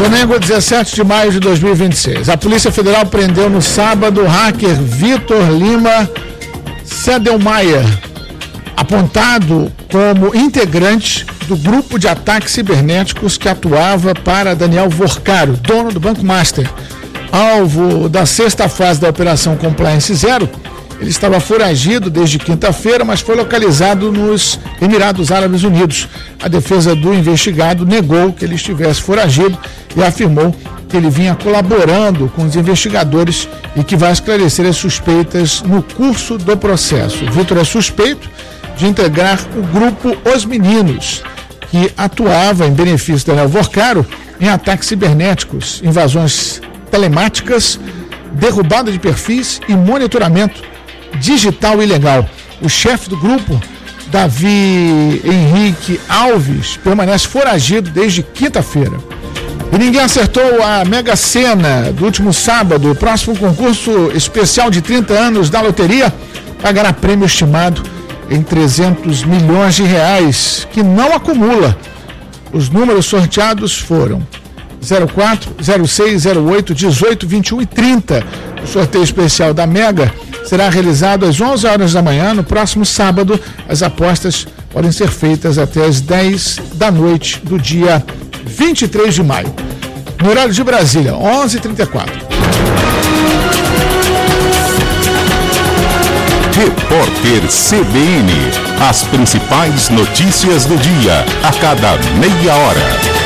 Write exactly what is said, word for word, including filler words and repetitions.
Flamengo, dezessete de maio de dois mil e vinte e seis. A Polícia Federal prendeu no sábado o hacker Vitor Lima Sedelmayer, apontado como integrante do grupo de ataques cibernéticos que atuava para Daniel Vorcaro, dono do Banco Master. Alvo da sexta fase da Operação Compliance Zero, ele estava foragido desde quinta-feira, mas foi localizado nos Emirados Árabes Unidos. A defesa do investigado negou que ele estivesse foragido e afirmou que ele vinha colaborando com os investigadores e que vai esclarecer as suspeitas no curso do processo. Vitor é suspeito de integrar o grupo Os Meninos, que atuava em benefício de Daniel Vorcaro em ataques cibernéticos, invasões telemáticas, derrubada de perfis e monitoramento digital ilegal. O chefe do grupo, Davi Henrique Alves, permanece foragido desde quinta-feira. E ninguém acertou a Mega Sena do último sábado. O próximo concurso especial de trinta anos da loteria pagará prêmio estimado em trezentos milhões de reais, que não acumula. Os números sorteados foram zero quatro, zero seis, zero oito, dezoito, vinte e um e trinta. O sorteio especial da Mega será realizado às onze horas da manhã no próximo sábado. As apostas podem ser feitas até às dez da noite do dia vinte e três de maio. No horário de Brasília, onze e trinta e quatro. Repórter C B N. As principais notícias do dia, a cada meia hora.